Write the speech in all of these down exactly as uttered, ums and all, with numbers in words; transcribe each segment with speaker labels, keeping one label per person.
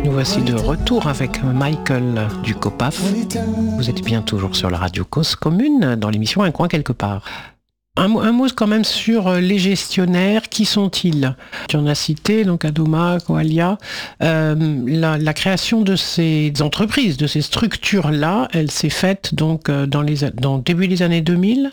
Speaker 1: Nous voici de retour avec Michael du COPAF. Vous êtes bien toujours sur la radio Cause Commune dans l'émission Un coin quelque part. Un mot, un mot quand même sur les gestionnaires. Qui sont-ils ? Tu en as cité, donc Adoma, Coalia. Euh, la, la création de ces entreprises, de ces structures-là, elle s'est faite donc dans les dans le début des années deux mille.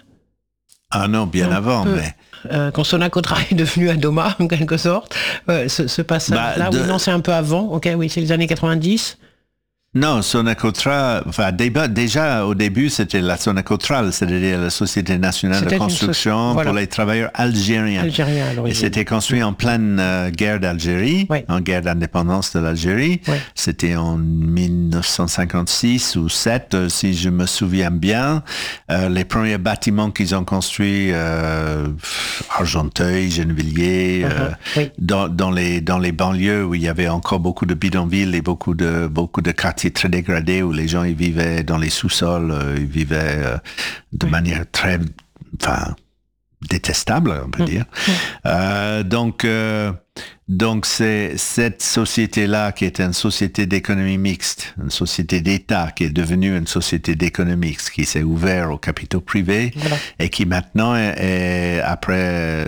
Speaker 2: Ah non, bien
Speaker 1: Un
Speaker 2: avant,
Speaker 1: peu,
Speaker 2: mais...
Speaker 1: Euh, quand Sonacotra est devenu Adoma, en quelque sorte, euh, ce, ce passage-là, bah, de... oui, non, c'est un peu avant, ok, oui, c'est les années quatre-vingt-dix.
Speaker 2: Non, Sonacotra, enfin, débat, déjà au début, c'était la Sonacotral, c'est-à-dire la Société nationale c'était de construction so... voilà. pour les travailleurs algériens.
Speaker 1: Algériens, à l'origine.
Speaker 2: Et c'était construit en pleine euh, guerre d'Algérie, oui. en guerre d'indépendance de l'Algérie. Oui. C'était en dix-neuf cent cinquante-six ou sept, euh, si je me souviens bien. Euh, les premiers bâtiments qu'ils ont construits, euh, Argenteuil, Gennevilliers, uh-huh. euh, oui. dans, dans, les, dans les banlieues où il y avait encore beaucoup de bidonvilles et beaucoup de, beaucoup de quartiers très dégradés où les gens ils vivaient dans les sous-sols, euh, ils vivaient euh, de oui. manière très, enfin, détestable, on peut mmh. dire. Mmh. Euh, donc, euh, donc c'est cette société-là qui était une société d'économie mixte, une société d'État qui est devenue une société d'économie mixte, qui s'est ouverte aux capitaux privés voilà. et qui maintenant est, est après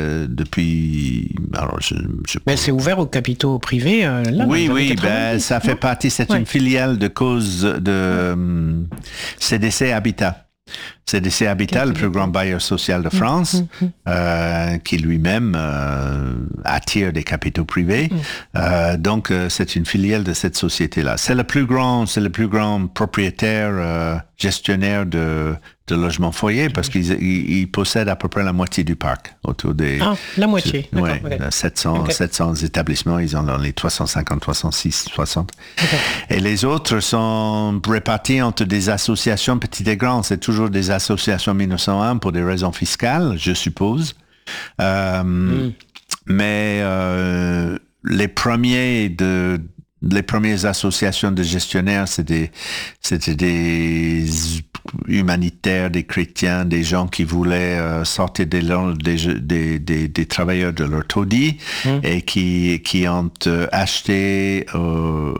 Speaker 2: depuis. Alors je, je
Speaker 1: Mais c'est ouvert aux capitaux privés. Euh, là,
Speaker 2: oui, oui, ben ça fait partie. C'est ouais. une filiale de cause de ouais. C D C Habitat. C D C Habitat, le plus grand bailleur social de France, mmh, mmh. Euh, qui lui-même euh, attire des capitaux privés. Mmh. Euh, donc, euh, c'est une filiale de cette société-là. C'est le plus grand, c'est le plus grand propriétaire, euh, gestionnaire de, de logements foyers parce qu'il il, il possède à peu près la moitié du parc autour des.
Speaker 1: Ah, la moitié.
Speaker 2: Oui,
Speaker 1: okay.
Speaker 2: sept cents, okay. sept cents établissements. Ils ont dans les trois cent cinquante, trois cent six, soixante. Okay. Et les autres sont répartis entre des associations petites et grandes. C'est toujours des associations mille neuf cent un pour des raisons fiscales, je suppose. Euh, mm. Mais euh, les premiers de les premières associations de gestionnaires, c'était, c'était des humanitaires, des chrétiens, des gens qui voulaient euh, sortir des, des, des, des, des travailleurs de leur taudis mmh. et qui, qui ont euh, acheté euh,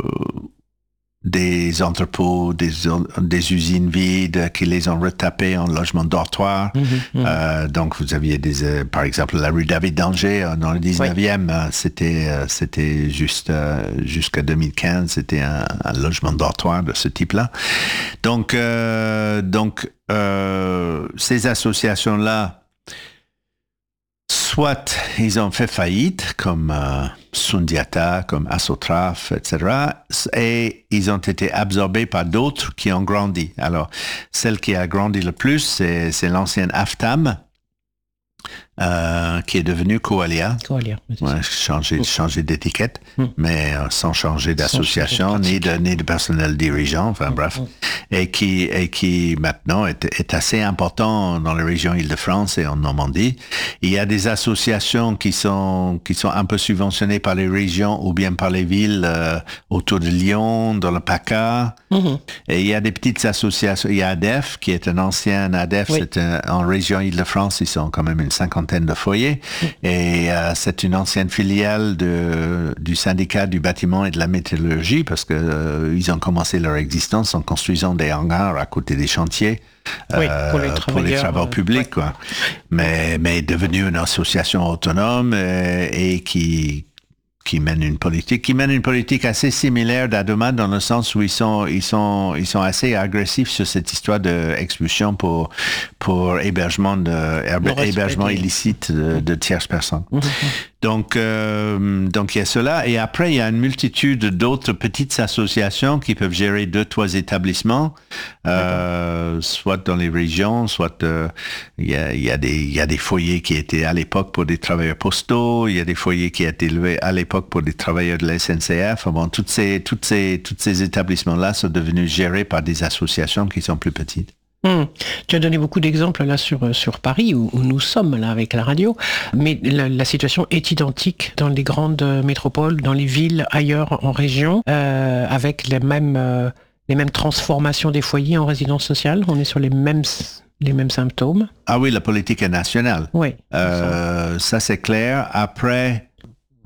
Speaker 2: des entrepôts, des, des usines vides qui les ont retapés en logement dortoir. Mmh, mmh. Euh, donc, vous aviez des, euh, par exemple, la rue David d'Angers euh, dans le dix-neuvième, oui. euh, c'était, euh, c'était juste euh, jusqu'à deux mille quinze, c'était un, un logement dortoir de ce type-là. Donc, euh, donc euh, ces associations-là, soit ils ont fait faillite, comme euh, Sundiata, comme Asotraf, et cetera, et ils ont été absorbés par d'autres qui ont grandi. Alors, celle qui a grandi le plus, c'est, c'est l'ancienne AFTAM, euh, qui est devenue Coalia.
Speaker 1: Coalia.
Speaker 2: Ouais, changer, changer d'étiquette, mm. mais euh, sans changer d'association, sans ni de, ni de personnel dirigeant, enfin mm. bref, mm. et qui, et qui maintenant est, est assez important dans la région Île-de-France et en Normandie. Il y a des associations qui sont, qui sont un peu subventionnées par les régions ou bien par les villes euh, autour de Lyon, dans le PACA. Mm-hmm. Et il y a des petites associations. Il y a ADEF, qui est un ancien ADEF, oui. c'est un, en région Île-de-France, ils sont quand même une cinquantaine de foyers. Et euh, c'est une ancienne filiale de, du syndicat du bâtiment et de la métallurgie parce que euh, ils ont commencé leur existence en construisant des hangars à côté des chantiers.
Speaker 1: Oui,
Speaker 2: euh,
Speaker 1: pour les,
Speaker 2: pour les travaux publics, ouais. quoi. Mais, mais devenue une association autonome euh, et qui qui mène une politique, qui mène une politique assez similaire d'Adoma dans le sens où ils sont, ils sont, ils sont assez agressifs sur cette histoire d'expulsion pour, pour hébergement de, hébergement illicite de, de tierces personnes. Mmh. Donc, euh, donc il y a cela. Et après, il y a une multitude d'autres petites associations qui peuvent gérer deux, trois établissements, euh, soit dans les régions, soit euh, il y a, il y a des, il y a des foyers qui étaient à l'époque pour des travailleurs postaux, il y a des foyers qui étaient élevés à l'époque pour des travailleurs de la S N C F. Bon, toutes ces, toutes ces, tous ces établissements-là sont devenus gérés par des associations qui sont plus petites.
Speaker 1: Mmh. Tu as donné beaucoup d'exemples là sur, sur Paris où, où nous sommes là avec la radio, mais la, la situation est identique dans les grandes métropoles, dans les villes, ailleurs en région, euh, avec les mêmes, euh, les mêmes transformations des foyers en résidence sociale. On est sur les mêmes, les mêmes symptômes.
Speaker 2: Ah oui, la politique est nationale.
Speaker 1: Oui.
Speaker 2: Euh, ça c'est clair. Après,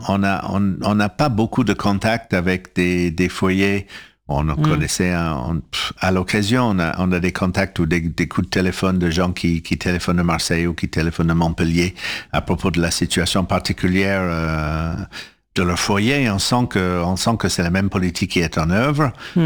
Speaker 2: on n'a on, on n'a pas beaucoup de contact avec des, des foyers. On en mmh. connaissait un, on, à l'occasion, on a, on a des contacts ou des, des coups de téléphone de gens qui, qui téléphonent de Marseille ou qui téléphonent de Montpellier à propos de la situation particulière euh, de leur foyer. Et on sent que, on sent que c'est la même politique qui est en œuvre. Mmh.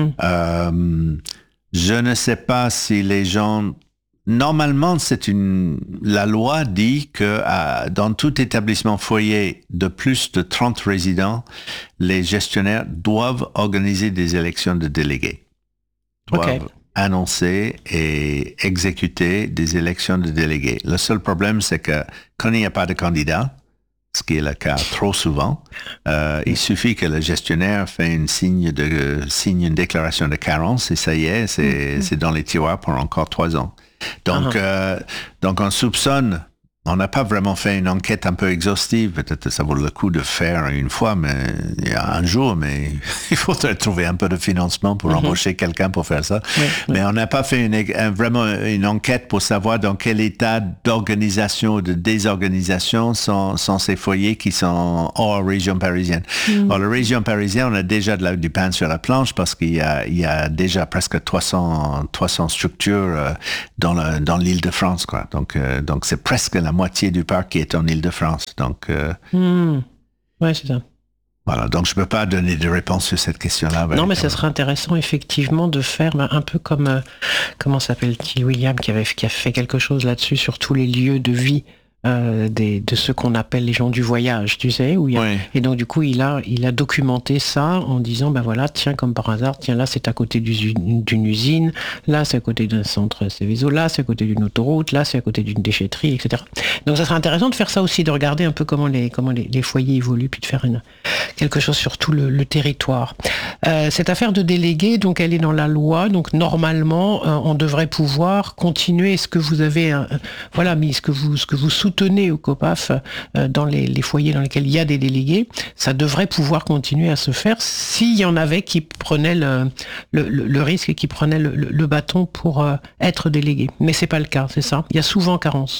Speaker 2: Euh, je ne sais pas si les gens... Normalement, c'est une. La loi dit que euh, dans tout établissement foyer de plus de trente résidents, les gestionnaires doivent organiser des élections de délégués. Doivent okay. annoncer et exécuter des élections de délégués. Le seul problème, c'est que quand il n'y a pas de candidat, ce qui est le cas trop souvent, euh, il suffit que le gestionnaire fait une signe de signe une déclaration de carence et ça y est, c'est, mm-hmm. c'est dans les tiroirs pour encore trois ans. Donc, uh-huh. euh, donc on soupçonne, on n'a pas vraiment fait une enquête un peu exhaustive, peut-être que ça vaut le coup de faire une fois, mais il y a un jour, mais il faudrait trouver un peu de financement pour uh-huh. embaucher quelqu'un pour faire ça. Oui, mais oui. on n'a pas fait une, un, vraiment une enquête pour savoir dans quel état d'organisation ou de désorganisation sont, sont ces foyers qui sont hors région parisienne. Mm. Or, la région parisienne, on a déjà de la, du pain sur la planche parce qu'il y a, il y a déjà presque trois cents, trois cents structures euh, dans, le, dans l'île de France, quoi. Donc, euh, donc c'est presque la moitié du parc qui est en Île-de-France. Donc, euh,
Speaker 1: mmh. ouais, c'est ça.
Speaker 2: Voilà, donc je ne peux pas donner de réponse sur cette question-là.
Speaker 1: Non, mais ce serait intéressant, effectivement, de faire ben, un peu comme, euh, comment s'appelle-t-il, William, qui, avait, qui a fait quelque chose là-dessus sur tous les lieux de vie euh, des, de ceux qu'on appelle les gens du voyage, tu sais. Où il y a, oui. Et donc, du coup, il a, il a documenté ça en disant, ben voilà, tiens, comme par hasard, tiens, là, c'est à côté d'une, d'une usine, là, c'est à côté d'un centre Céveso, là, c'est à côté d'une autoroute, là, c'est à côté d'une déchetterie, et cetera. Donc, ça serait intéressant de faire ça aussi, de regarder un peu comment les, comment les, les foyers évoluent, puis de faire une, quelque chose sur tout le, le territoire. Euh, cette affaire de délégué, donc, elle est dans la loi, donc, normalement, euh, on devrait pouvoir continuer ce que vous avez, euh, voilà, mis ce que vous, ce que vous soutenez au COPAF euh, dans les, les foyers dans lesquels il y a des délégués, ça devrait pouvoir continuer à se faire s'il y en avait qui prenaient le, le, le, le risque et qui prenaient le, le, le bâton pour euh, être délégués. Mais c'est pas le cas, c'est ça. Il y a souvent carence.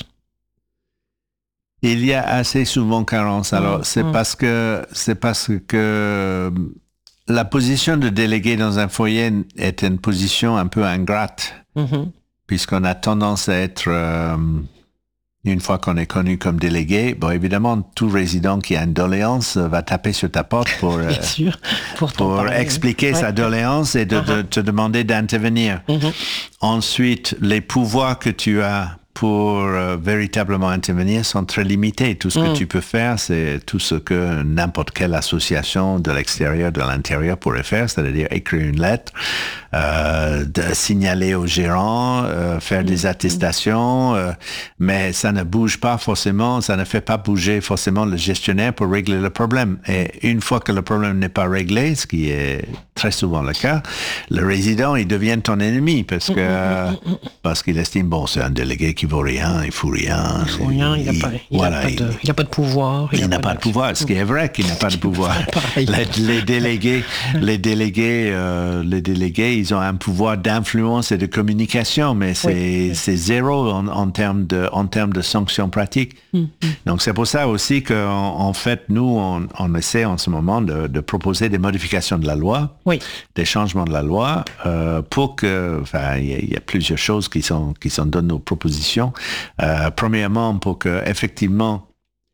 Speaker 2: Il y a assez souvent carence. Alors, mmh, c'est mmh. parce que c'est parce que la position de délégué dans un foyer est une position un peu ingrate, mmh. puisqu'on a tendance à être euh, une fois qu'on est connu comme délégué, bon, évidemment, tout résident qui a une doléance va taper sur ta porte pour, euh, sûr, pour, pour expliquer ouais. sa doléance et de, uh-huh. de te demander d'intervenir. Uh-huh. Ensuite, les pouvoirs que tu as pour euh, véritablement intervenir sont très limités. Tout ce mm. que tu peux faire, c'est tout ce que n'importe quelle association de l'extérieur, de l'intérieur pourrait faire, c'est-à-dire écrire une lettre, euh, de signaler au gérant, euh, faire mm. des attestations, euh, mais ça ne bouge pas forcément, ça ne fait pas bouger forcément le gestionnaire pour régler le problème. Et une fois que le problème n'est pas réglé, ce qui est très souvent le cas, le résident, il devient ton ennemi parce que euh, parce qu'il estime, bon, c'est un délégué qui vaut rien, il fout rien.
Speaker 1: Il vaut rien, il n'a pas, voilà, pas, de, pas de pouvoir.
Speaker 2: Il, il n'a pas, pas de pouvoir, ce qui est vrai qu'il n'a pas de pouvoir. les, les délégués, les délégués, euh, les délégués, ils ont un pouvoir d'influence et de communication, mais c'est, oui. c'est zéro en, en termes de, en termes de sanctions pratiques. Mm-hmm. Donc c'est pour ça aussi qu'en en fait, nous, on, on essaie en ce moment de, de proposer des modifications de la loi, oui. des changements de la loi, euh, pour que, enfin, il y, y a plusieurs choses qui sont, qui sont dans nos propositions. Euh, premièrement, pour que effectivement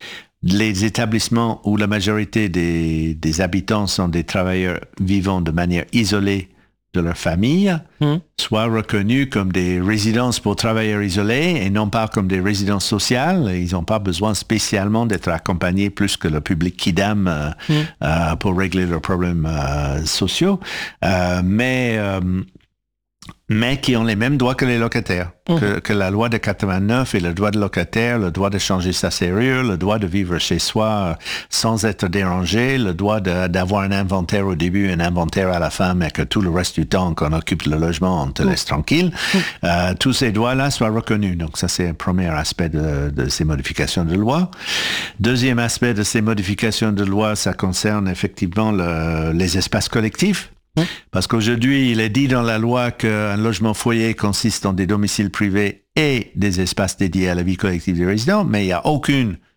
Speaker 2: les établissements où la majorité des, des habitants sont des travailleurs vivant de manière isolée de leur famille mmh. soient reconnus comme des résidences pour travailleurs isolés et non pas comme des résidences sociales. Ils n'ont pas besoin spécialement d'être accompagnés plus que le public Kidam euh, mmh. euh, pour régler leurs problèmes euh, sociaux, euh, mais euh, mais qui ont les mêmes droits que les locataires. Mmh. Que, que la loi de quatre-vingt-neuf et le droit de locataire, le droit de changer sa serrure, le droit de vivre chez soi sans être dérangé, le droit de, d'avoir un inventaire au début, un inventaire à la fin, mais que tout le reste du temps qu'on occupe le logement, on te mmh. laisse tranquille. Mmh. Euh, tous ces droits-là soient reconnus. Donc ça, c'est un premier aspect de, de ces modifications de loi. Deuxième aspect de ces modifications de loi, ça concerne effectivement le, les espaces collectifs. Parce qu'aujourd'hui, il est dit dans la loi qu'un logement foyer consiste en des domiciles privés et des espaces dédiés à la vie collective des résidents, mais il n'y a aucune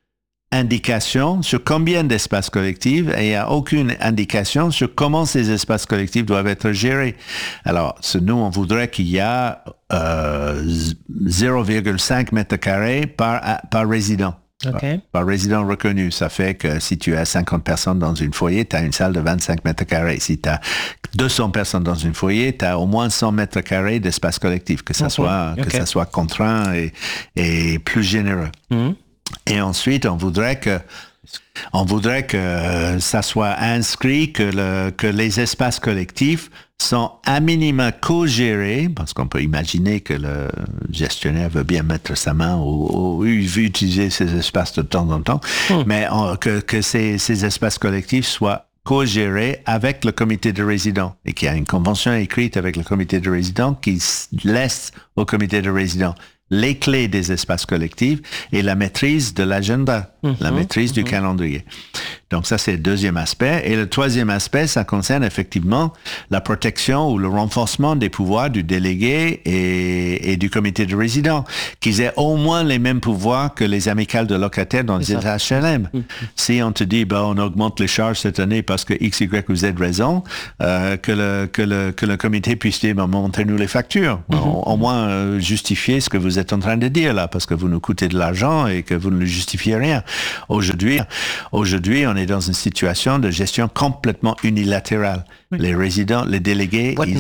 Speaker 2: indication sur combien d'espaces collectifs et il n'y a aucune indication sur comment ces espaces collectifs doivent être gérés. Alors, nous, on voudrait qu'il y a euh, zéro virgule cinq mètres carrés par, par résident.
Speaker 1: Okay.
Speaker 2: Par, par résident reconnu. Ça fait que si tu as cinquante personnes dans une foyer, tu as une salle de vingt-cinq mètres carrés. Si tu as deux cents personnes dans une foyer, tu as au moins cent mètres carrés d'espace collectif, que ça, okay. soit, okay. que ça soit contraint et, et plus généreux. Mm-hmm. Et ensuite, on voudrait que, on voudrait que ça soit inscrit que, le, que les espaces collectifs sont à minima co-gérés, parce qu'on peut imaginer que le gestionnaire veut bien mettre sa main ou, ou utiliser ces espaces de temps en temps, mmh. mais on, que, que ces, ces espaces collectifs soient co-gérés avec le comité de résidents et qu'il y a une convention écrite avec le comité de résidents qui laisse au comité de résidents les clés des espaces collectifs et la maîtrise de l'agenda, mmh, la maîtrise mmh. du calendrier. Donc ça, c'est le deuxième aspect. Et le troisième aspect, ça concerne effectivement la protection ou le renforcement des pouvoirs du délégué et, et du comité de résidents, qu'ils aient au moins les mêmes pouvoirs que les amicales de locataires dans les H L M. Mmh. Si on te dit, ben, on augmente les charges cette année parce que X, Y ou Z raison, euh, que, le, que, le, que le comité puisse dire, ben, montrez-nous les factures. Mmh. Au, au moins euh, justifier ce que vous êtes en train de dire là, parce que vous nous coûtez de l'argent et que vous ne justifiez rien. Aujourd'hui, aujourd'hui, on est dans une situation de gestion complètement unilatérale. Oui. Les résidents, les délégués, ils